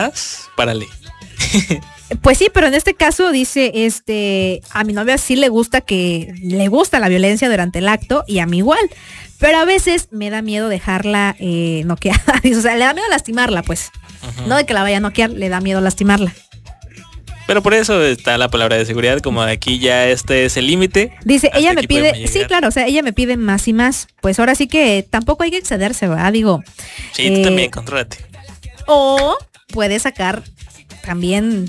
más, párale. Pues sí, pero en este caso dice, a mi novia sí le gusta la violencia durante el acto y a mí igual. Pero a veces me da miedo dejarla noqueada. O sea, le da miedo lastimarla, pues. Uh-huh. No de que la vaya a noquear, le da miedo lastimarla. Pero por eso está la palabra de seguridad, como aquí ya este es el límite. Dice, ella me pide, sí, claro, o sea, ella me pide más y más. Pues ahora sí que tampoco hay que excederse, ¿verdad? Digo. Sí, tú también, contrólate. O puedes sacar también,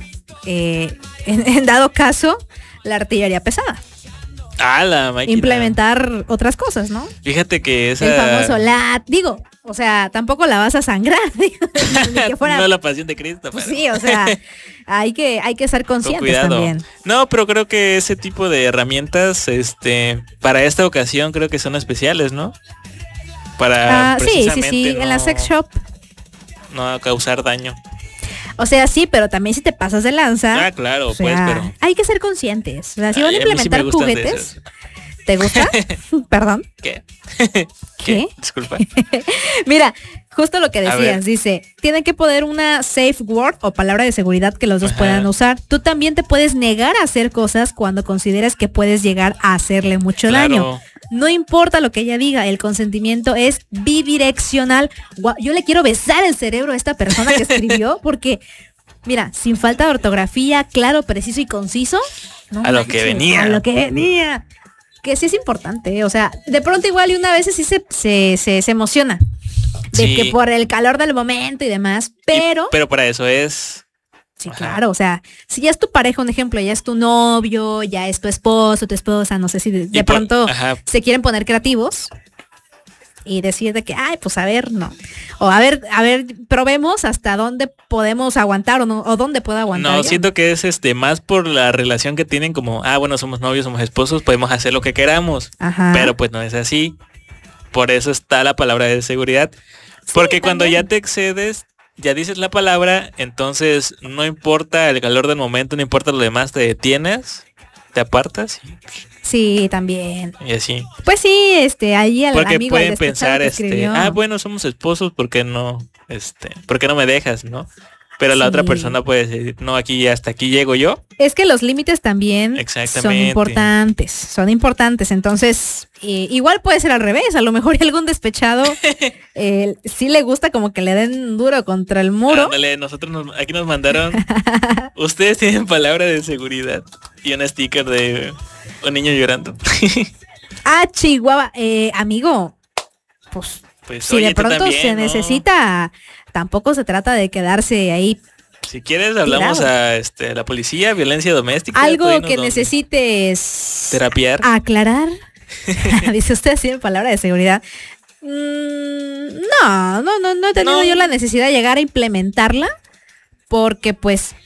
en dado caso, la artillería pesada. Ah, la máquina. Implementar otras cosas, ¿no? Fíjate que esa... El famoso digo, o sea, tampoco la vas a sangrar. Ni que fuera... No la pasión de Cristo. Pues sí, o sea, hay que ser conscientes también. No, pero creo que ese tipo de herramientas, para esta ocasión creo que son especiales, ¿no? Para precisamente sí, en la sex shop. No causar daño. O sea, sí, pero también si te pasas de lanza. Ah, claro, o sea, pues, pero... hay que ser conscientes. O sea, si van a implementar juguetes... ¿Te gusta? ¿Perdón? ¿Qué? ¿Qué? Disculpa. Mira, justo lo que decías, dice, tienen que poner una safe word o palabra de seguridad que los dos puedan usar. Tú también te puedes negar a hacer cosas cuando consideres que puedes llegar a hacerle mucho daño. No importa lo que ella diga, el consentimiento es bidireccional. Yo le quiero besar el cerebro a esta persona que escribió porque, mira, sin falta de ortografía, claro, preciso y conciso. A lo que venía. Que sí es importante, o sea, de pronto igual y una vez sí se emociona. De que por el calor del momento y demás, pero... Pero para eso es... Sí, claro, o sea, si ya es tu pareja, un ejemplo, ya es tu novio, ya es tu esposo, tu esposa, no sé si de pronto se quieren poner creativos y decir de que, ay, pues a ver, no. O a ver, probemos hasta dónde podemos aguantar o dónde puedo aguantar. No, siento que es más por la relación que tienen como, bueno, somos novios, somos esposos, podemos hacer lo que queramos. Ajá. Pero pues no es así. Por eso está la palabra de seguridad. Porque cuando ya te excedes, ya dices la palabra, entonces no importa el calor del momento, no importa lo demás, te detienes, te apartas. Sí, también. Y así. Pues sí, ahí al porque amigo pueden pensar, bueno, somos esposos, ¿por qué no me dejas, no? Pero la otra persona puede decir, no, aquí hasta aquí llego yo. Es que los límites también son importantes. Entonces, igual puede ser al revés. A lo mejor algún despechado sí le gusta como que le den duro contra el muro. Ándale, aquí nos mandaron, ustedes tienen palabra de seguridad y un sticker de un niño llorando. Chihuahua, amigo, pues si de pronto también, se necesita, tampoco se trata de quedarse ahí. Si quieres hablamos a la policía, violencia doméstica. Algo que necesites terapiar. Aclarar. Dice usted tiene palabra de seguridad. No he tenido yo la necesidad de llegar a implementarla. Porque pues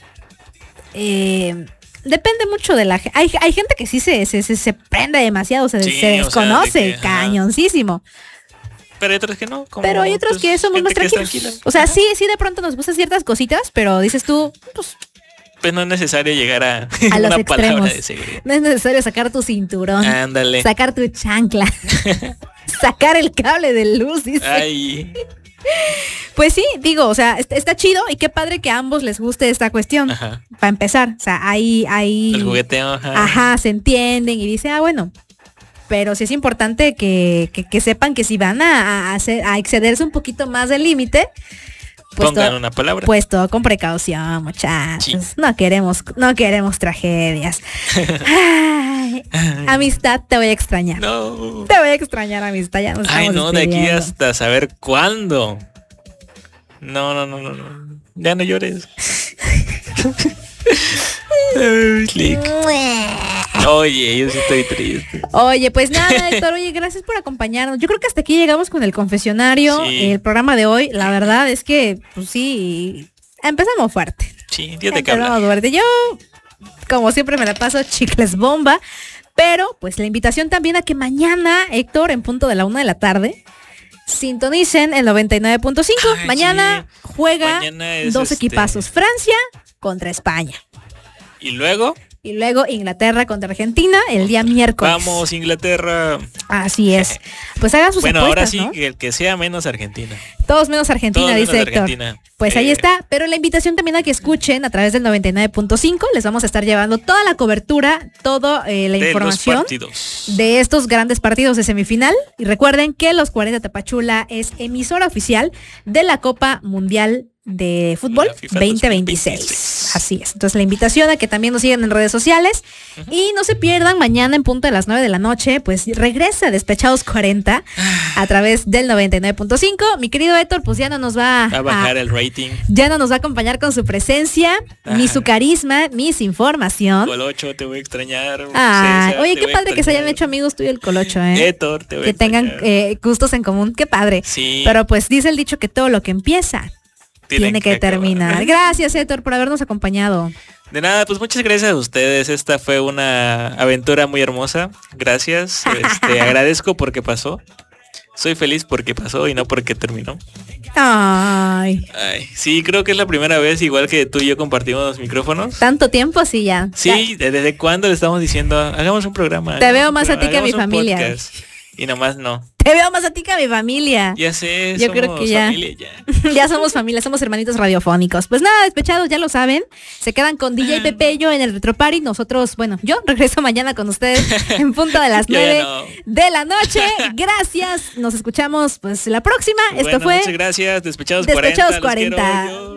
depende mucho de la gente. Hay gente que sí se prende demasiado, se desconoce, cañoncísimo. Pero hay otros que no. Pero hay otros que somos más tranquilos. O sea, sí de pronto nos gustan ciertas cositas, pero dices tú, pues no es necesario llegar a los una extremos. Palabra de seguridad. No es necesario sacar tu cinturón. Ándale. Sacar tu chancla. Sacar el cable de luz, dice. Ay. Pues sí, digo, o sea, está chido y qué padre que a ambos les guste esta cuestión. Ajá. Para empezar, o sea, ahí el jugueteo, ajá, se entienden y dice, bueno. Pero sí es importante que sepan que si van a excederse un poquito más del límite, pues pongan una palabra. Pues todo con precaución, muchachos. Sí. No queremos tragedias. Ay, amistad, te voy a extrañar. No. Te voy a extrañar, amistad. Ya nos estamos de aquí hasta saber cuándo. No. Ya no llores. Oye, yo sí estoy triste. Oye, pues nada, Héctor, gracias por acompañarnos. Yo creo que hasta aquí llegamos con el confesionario, el programa de hoy. La verdad es que, pues sí, empezamos fuerte. Sí, fíjate que hablar. Fuerte. Yo, como siempre, me la paso chicles bomba. Pero, pues la invitación también a que mañana, Héctor, en punto de la 1 de la tarde, sintonicen el 99.5. Mañana juega dos equipazos. Francia contra España. Y luego y luego Inglaterra contra Argentina el día miércoles. Vamos, Inglaterra. Así es. Pues hagan sus apuestas, ahora sí, ¿no? que sea menos Argentina. Todos menos Argentina, Todos dice menos Héctor. Argentina. Pues ahí está, pero la invitación también a que escuchen a través del 99.5, les vamos a estar llevando toda la cobertura, toda la información de estos grandes partidos de semifinal. Y recuerden que los 40 Tapachula es emisora oficial de la Copa Mundial de Fútbol 2026. Así es. Entonces la invitación a que también nos sigan en redes sociales y no se pierdan mañana en punto de las 9 de la noche, pues regresa Despechados 40 a través del 99.5. Mi querido Héctor, pues ya no nos va a bajar el rating. Ya no nos va a acompañar con su presencia, ni su carisma, ni su información. Colocho, te voy a extrañar. César, oye, qué padre que se hayan hecho amigos tú y el Colocho, Héctor, te voy a extrañar. Que tengan gustos en común, qué padre. Sí. Pero pues dice el dicho que todo lo que empieza tiene que terminar. Gracias, Héctor, por habernos acompañado. De nada, pues muchas gracias a ustedes. Esta fue una aventura muy hermosa. Gracias. Agradezco porque pasó. Soy feliz porque pasó y no porque terminó. Ay, sí, creo que es la primera vez, igual que tú y yo compartimos los micrófonos. ¿Tanto tiempo? Sí, ya. Sí, ¿desde cuándo le estamos diciendo, hagamos un programa? Te veo más a ti que a mi familia. Podcast. Y nomás no. Te veo más a ti que a mi familia. Ya sé, yo creo que ya. Familia, ya. Ya somos familia, somos hermanitos radiofónicos. Pues nada, Despechados, ya lo saben. Se quedan con DJ Pepeyo en el Retropari. Nosotros, bueno, yo regreso mañana con ustedes en punto de las 9 de la noche. Gracias. Nos escuchamos pues la próxima. Esto fue muchas gracias. Despechados 40.